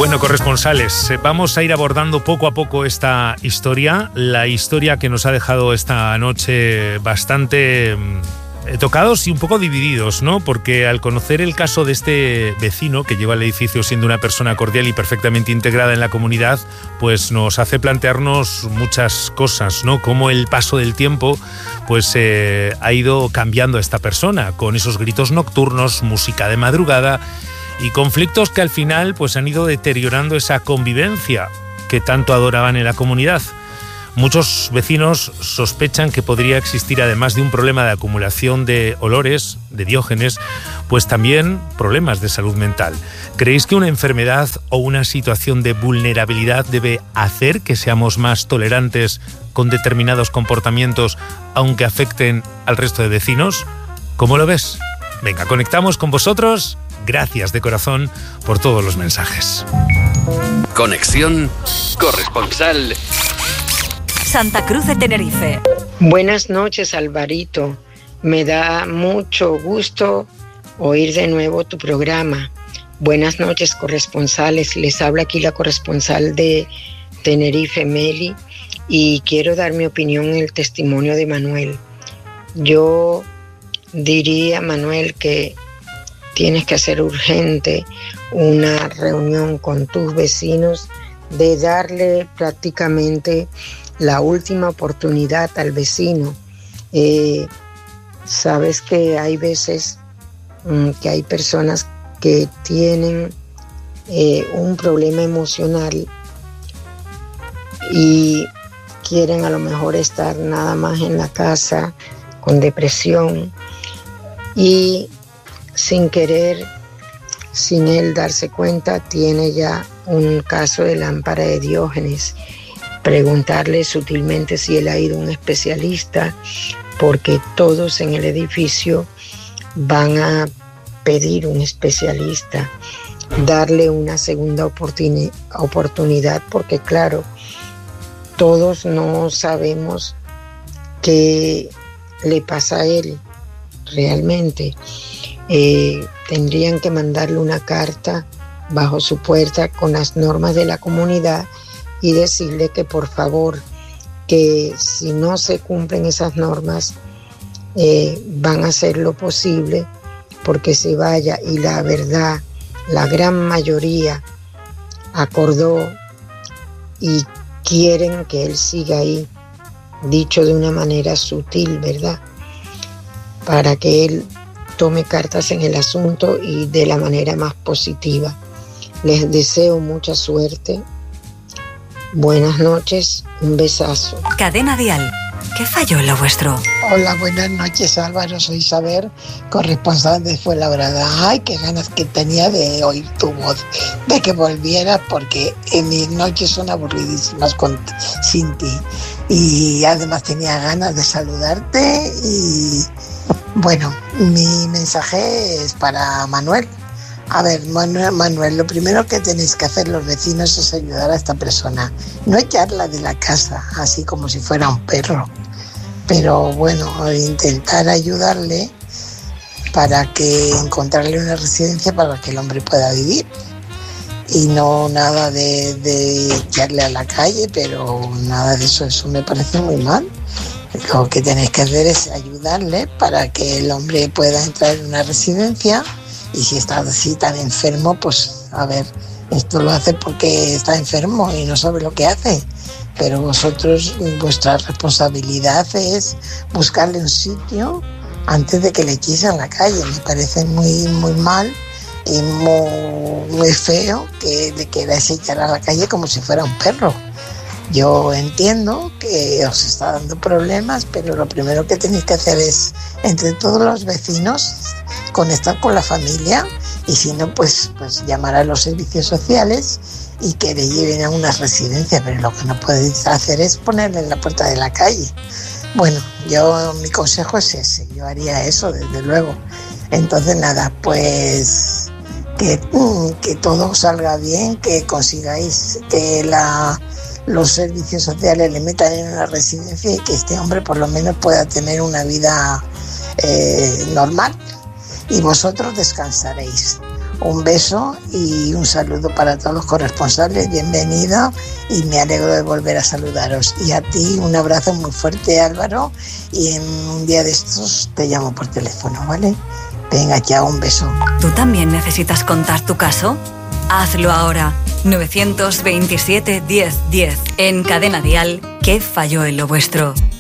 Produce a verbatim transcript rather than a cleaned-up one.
Bueno, corresponsales, vamos a ir abordando poco a poco esta historia, la historia que nos ha dejado esta noche bastante eh, tocados y un poco divididos, ¿no? Porque al conocer el caso de este vecino que lleva el edificio siendo una persona cordial y perfectamente integrada en la comunidad, pues nos hace plantearnos muchas cosas, ¿no? Cómo el paso del tiempo pues eh, ha ido cambiando a esta persona, con esos gritos nocturnos, música de madrugada y conflictos que al final pues han ido deteriorando esa convivencia que tanto adoraban en la comunidad. Muchos vecinos sospechan que podría existir, además de un problema de acumulación de olores, de diógenes, pues también problemas de salud mental. ¿Creéis que una enfermedad o una situación de vulnerabilidad debe hacer que seamos más tolerantes con determinados comportamientos, aunque afecten al resto de vecinos? ¿Cómo lo ves? Venga, conectamos con vosotros. Gracias de corazón por todos los mensajes. Conexión corresponsal Santa Cruz de Tenerife. Buenas noches, Alvarito. Me da mucho gusto oír de nuevo tu programa. Buenas noches, corresponsales. Les habla aquí la corresponsal de Tenerife, Meli, y quiero dar mi opinión en el testimonio de Manuel. Yo diría, Manuel, que tienes que hacer urgente una reunión con tus vecinos de darle prácticamente la última oportunidad al vecino. Eh, sabes que hay veces mm, que hay personas que tienen eh, un problema emocional y quieren a lo mejor estar nada más en la casa con depresión y sin querer, sin él darse cuenta, tiene ya un caso de lámpara de Diógenes. Preguntarle sutilmente si él ha ido a un especialista, porque todos en el edificio van a pedir un especialista. Darle una segunda oportuni- oportunidad, porque claro, todos no sabemos qué le pasa a él realmente. Eh, tendrían que mandarle una carta bajo su puerta con las normas de la comunidad y decirle que por favor, que si no se cumplen esas normas, eh, van a hacer lo posible porque se vaya. Y la verdad, la gran mayoría acordó y quieren que él siga ahí, dicho de una manera sutil, ¿verdad? Para que él tome cartas en el asunto y de la manera más positiva. Les deseo mucha suerte. Buenas noches, un besazo. Cadena Dial. ¿Qué falló en lo vuestro? Hola, buenas noches, Álvaro. Soy Isabel, corresponsal de Fuenlabrada. Ay, qué ganas que tenía de oír tu voz, de que volvieras, porque en mis noches son aburridísimas con, sin ti. Y además tenía ganas de saludarte y... Bueno, mi mensaje es para Manuel. A ver, Manuel, Manuel, lo primero que tenéis que hacer los vecinos es ayudar a esta persona. No echarla de la casa, así como si fuera un perro. Pero bueno, intentar ayudarle para que encontrarle una residencia para que el hombre pueda vivir. Y no nada de, de echarle a la calle, pero nada de eso, eso me parece muy mal. Lo que tenéis que hacer es ayudarle para que el hombre pueda entrar en una residencia, y si está así tan enfermo, pues a ver, esto lo hace porque está enfermo y no sabe lo que hace, pero vosotros, vuestra responsabilidad es buscarle un sitio antes de que le echéis a la calle. Me parece muy, muy mal y muy, muy feo que le queráis echar a la calle como si fuera un perro. Yo entiendo que os está dando problemas, pero lo primero que tenéis que hacer es, entre todos los vecinos, conectar con la familia, y si no, pues, pues llamar a los servicios sociales y que le lleven a una residencia, pero lo que no podéis hacer es ponerle en la puerta de la calle. Bueno, yo, mi consejo es ese, yo haría eso, desde luego. Entonces, nada, pues que, que todo salga bien, que consigáis que la... los servicios sociales le metan en una residencia y que este hombre por lo menos pueda tener una vida eh, normal, y vosotros descansaréis. Un beso y un saludo para todos los corresponsales, bienvenido y me alegro de volver a saludaros. Y a ti un abrazo muy fuerte, Álvaro, y en un día de estos te llamo por teléfono, ¿vale? Venga, ya, un beso. ¿Tú también necesitas contar tu caso? Hazlo ahora. nueve dos siete, diez diez. En Cadena Dial, ¿qué falló en lo vuestro?